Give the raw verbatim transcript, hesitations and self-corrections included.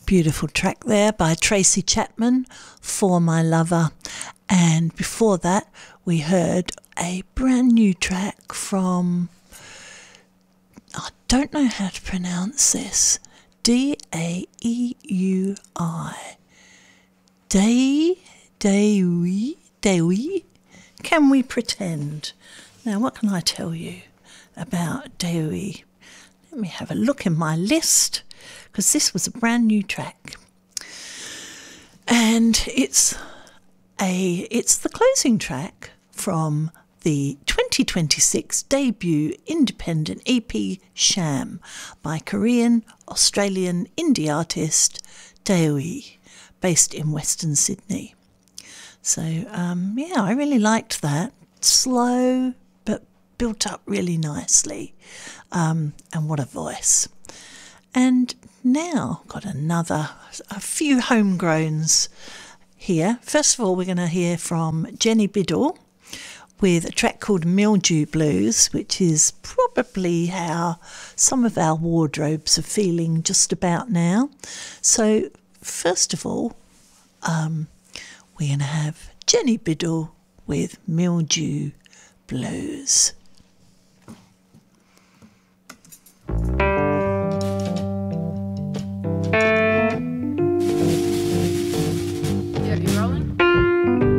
Beautiful track there by Tracy Chapman, For My Lover. And before that, we heard a brand new track from, I don't know how to pronounce this, D A E U I. Day, Dewi, Dewi? Can we pretend? Now, what can I tell you about Dewi? Let me have a look in my list, because this was a brand new track. And it's a it's the closing track from the twenty twenty-six debut independent E P Sham by Korean Australian indie artist Dewi, based in Western Sydney. So um, yeah, I really liked that. Slow but built up really nicely, um, and what a voice. And now got another a few homegrowns here. First of all, we're going to hear from Jenny Biddle with a track called Mildew Blues, which is probably how some of our wardrobes are feeling just about now. So first of all, um, we're going to have Jenny Biddle with Mildew Blues.